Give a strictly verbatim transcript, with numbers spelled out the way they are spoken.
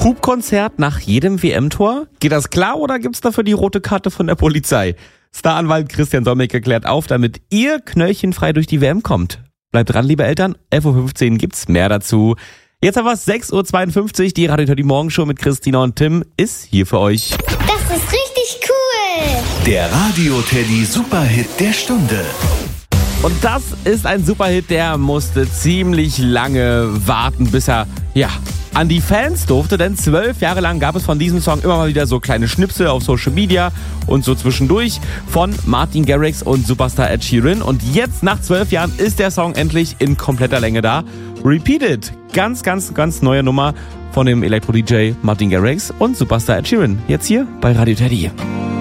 Hubkonzert nach jedem W M-Tor? Geht das klar oder gibt's dafür die rote Karte von der Polizei? Staranwalt Christian Solmecke klärt auf, damit ihr knöllchenfrei durch die W M kommt. Bleibt dran, liebe Eltern, elf Uhr fünfzehn gibt's mehr dazu. Jetzt haben wir sechs Uhr zweiundfünfzig, die Radio Teddy Morgenshow mit Christina und Tim ist hier für euch. Das ist richtig cool. Der Radio Teddy Superhit der Stunde. Und das ist ein Superhit, der musste ziemlich lange warten, bis er, ja, an die Fans durfte, denn zwölf Jahre lang gab es von diesem Song immer mal wieder so kleine Schnipsel auf Social Media und so zwischendurch von Martin Garrix und Superstar Ed Sheeran. Und jetzt, nach zwölf Jahren, ist der Song endlich in kompletter Länge da. Repeat It, ganz, ganz, ganz neue Nummer von dem Elektro-D J Martin Garrix und Superstar Ed Sheeran. Jetzt hier bei Radio Teddy.